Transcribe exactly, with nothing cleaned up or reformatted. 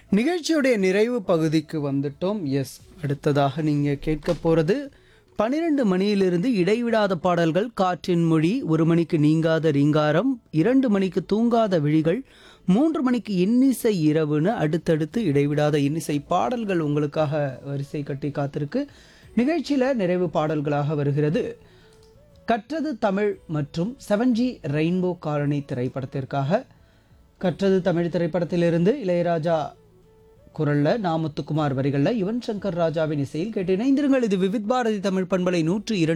நிகழ்ச்சியுடைய நிறைவு பகுதிக்கு வந்துட்டோம். எஸ், அடுத்ததாக நீங்கள் கேட்க போகிறது பன்னிரண்டு மணியிலிருந்து இடைவிடாத பாடல்கள், காற்றின் மொழி, ஒரு மணிக்கு நீங்காத ரீங்காரம், இரண்டு மணிக்கு தூங்காத விழிகள், மூன்று மணிக்கு இன்னிசை இரவுன்னு அடுத்தடுத்து இடைவிடாத இன்னிசை பாடல்கள் உங்களுக்காக வரிசை கட்டி காத்திருக்கு. நிகழ்ச்சியில் நிறைவு பாடல்களாக வருகிறது கற்றது தமிழ் மற்றும் செவன் ஜி ரெயின்போ காலனி திரைப்படத்திற்காக. கற்றது தமிழ் திரைப்படத்திலிருந்து இளையராஜா குரல்ல, நாமுத்துக்குமார் வரிகளில் யுவன் சங்கர் ராஜாவின் இசையில் கேட்டு இணைந்திருங்கள். இது விவித் பாரதி தமிழ் பண்பலை நூற்று இரண்டு